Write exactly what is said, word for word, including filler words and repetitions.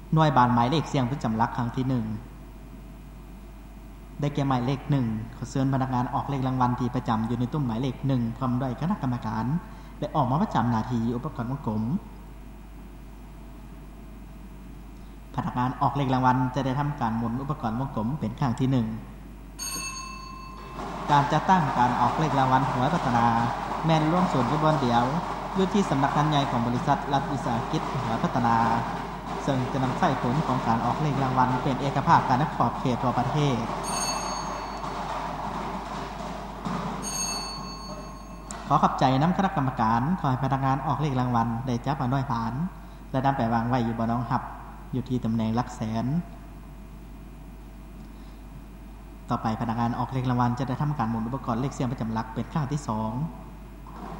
หน่วยบานหมายเลขเสียงประจำหลักครั้งที่หนึ่งได้แก่หมายเลขหนึ่งขอเชิญพนักงานออกเลขรางวัลที่ประจำอยู่ในตุ้มหมายเลขหนึ่งพร้อมด้วยคณะกรรมการได้ออกมาประจำหน้าที่อุปกรณ์วงกลมพนักงานออกเลขรางวัลจะได้ทำการหมุนอุปกรณ์วงกลมเป็นครั้งที่หนึ่งการจัดตั้งการออกเลขรางวัลหวยพัฒนาแม่นร่วมส่วนอยู่บนเดียวอยู่ที่สำนักงานใหญ่ของบริษัทรัฐวิสาหกิจหวยพัฒนาซึ่งจะนำใช้ผลของการออกเลขรางวัลเป็นเอกภาพการขอบเขตทั่วประเทศขอขอบใจน้ำคณะกรรมการขอให้พนักงานออกเลขรางวัลได้จับมาด้วยผ่านและนำไปวางไว้อยู่บนน้องหับอยู่ที่ตำแหน่งหลักแสนต่อไปพนักงานออกเลขรางวัลจะได้ทำการหมุนอุปกรณ์เลขเสียงประจำหลักเป็นครั้งที่สอง